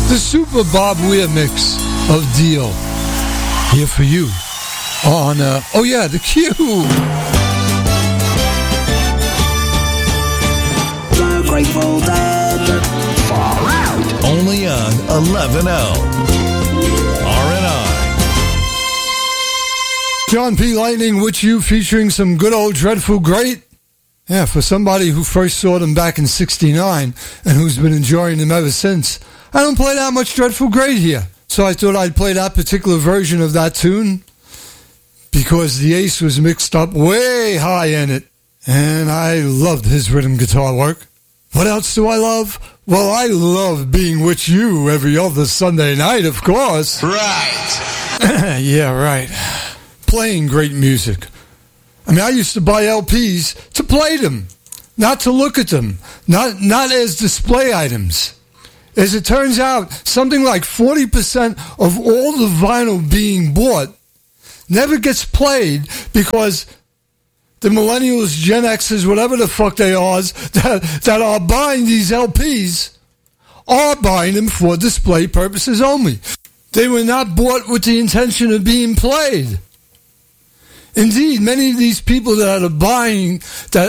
The Super Bob Weir mix of Deal. Here for you on, the Q. The Grateful Dead. Far Out. Only on 11L. RNI. John P. Lightning with you, featuring some good old Dreadful Great. Yeah, for somebody who first saw them back in '69 and who's been enjoying them ever since. I don't play that much Dreadful Great here, so I thought I'd play that particular version of that tune because the Ace was mixed up way high in it, and I loved his rhythm guitar work. What else do I love? Well, I love being with you every other Sunday night, of course. Right. Yeah, right. Playing great music. I mean, I used to buy LPs to play them, not to look at them, not as display items. As it turns out, something like 40% of all the vinyl being bought never gets played because the millennials, Gen Xers, whatever the fuck they are, that are buying these LPs are buying them for display purposes only. They were not bought with the intention of being played. Indeed, many of these people that are buying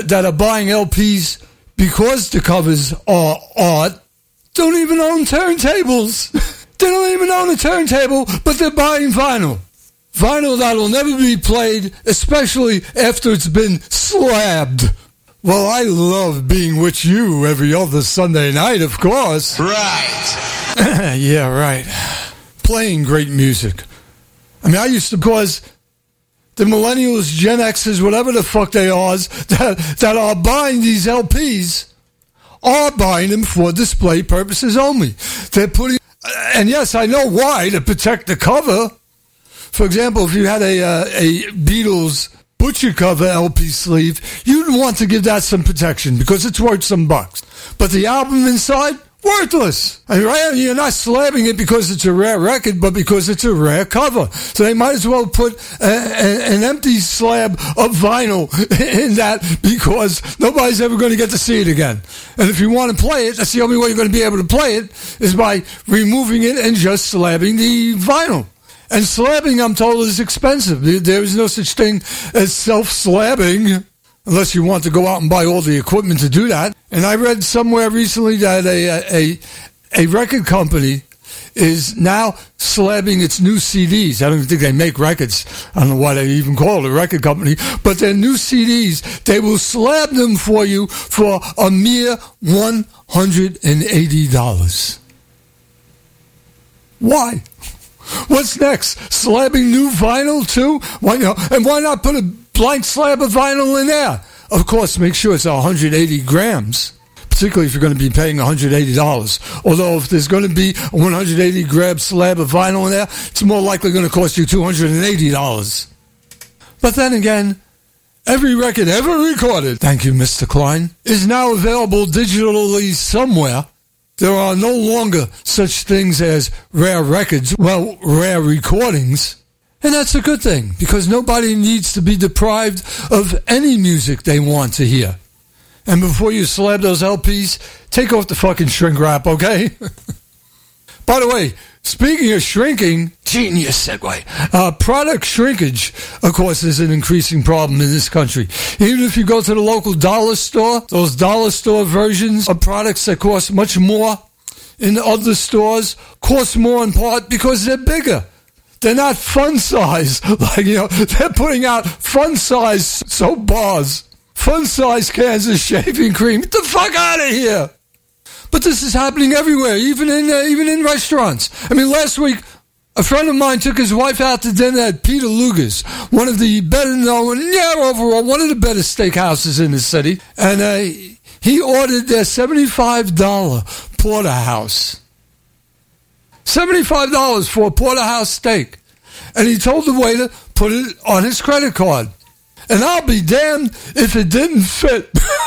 LPs because the covers are art don't even own turntables. They don't even own a turntable, but they're buying vinyl. Vinyl that'll never be played, especially after it's been slabbed. Well, I love being with you every other Sunday night, of course. Right. Yeah, right. Playing great music. I mean, I used to, because the millennials, Gen Xers, whatever the fuck they are, that are buying these LPs are buying them for display purposes only. They're putting, and yes, I know why, to protect the cover. For example, if you had a Beatles Butcher cover LP sleeve, you'd want to give that some protection because it's worth some bucks. But the album inside, worthless. And you're not slabbing it because it's a rare record, but because it's a rare cover. So they might as well put an empty slab of vinyl in that because nobody's ever going to get to see it again. And if you want to play it, that's the only way you're going to be able to play it is by removing it and just slabbing the vinyl. And slabbing, I'm told, is expensive. There is no such thing as self-slabbing unless you want to go out and buy all the equipment to do that. And I read somewhere recently that a record company is now slabbing its new CDs. I don't think they make records. I don't know why they even call it a record company. But their new CDs, they will slab them for you for a mere $180. Why? What's next? Slabbing new vinyl too? And why not put a blank slab of vinyl in there? Of course, make sure it's 180 grams, particularly if you're going to be paying $180. Although if there's going to be a 180 gram slab of vinyl in there, it's more likely going to cost you $280. But then again, every record ever recorded, thank you, Mr. Klein, is now available digitally somewhere. There are no longer such things as rare records, well, rare recordings. And that's a good thing, because nobody needs to be deprived of any music they want to hear. And before you slab those LPs, take off the fucking shrink wrap, okay? By the way, speaking of shrinking, genius segue, product shrinkage, of course, is an increasing problem in this country. Even if you go to the local dollar store, those dollar store versions of products that cost much more in other stores cost more in part because they're bigger. They're not fun size. They're putting out fun size soap bars, fun size cans of shaving cream. Get the fuck out of here. But this is happening everywhere, even in restaurants. I mean, last week, a friend of mine took his wife out to dinner at Peter Luger's, one of the better known, overall, one of the better steakhouses in the city. And he ordered their $75 porterhouse. $75 for a porterhouse steak. And he told the waiter, put it on his credit card. And I'll be damned if it didn't fit.